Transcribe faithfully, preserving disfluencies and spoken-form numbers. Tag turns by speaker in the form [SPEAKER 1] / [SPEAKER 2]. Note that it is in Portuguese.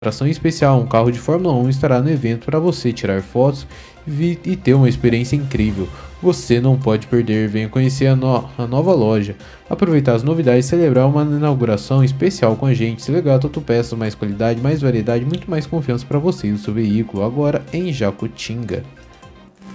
[SPEAKER 1] Atração especial, um carro de Fórmula um estará no evento para você tirar fotos vi- e ter uma experiência incrível. Você não pode perder, venha conhecer a, no- a nova loja, aproveitar as novidades e celebrar uma inauguração especial com a gente. Se legal, Autopeças, mais qualidade, mais variedade, muito mais confiança para você e o seu veículo, agora em Jacutinga.